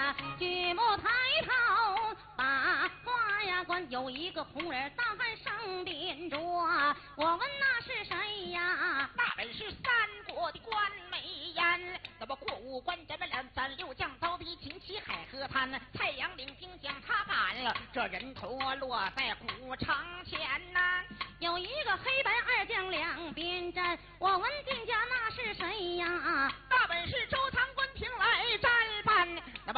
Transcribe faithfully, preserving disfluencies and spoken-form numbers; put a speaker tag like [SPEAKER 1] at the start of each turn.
[SPEAKER 1] 举目抬头，把花呀关有一个红人大汉上边着。我问那是谁呀？
[SPEAKER 2] 那本是三国的关美颜。那么过五关斩了两斩六将，刀劈秦七海河滩，太阳领兵将他赶了，这人头落在古城前呐。
[SPEAKER 1] 有一个黑白二将两边站，我问店家那是谁呀？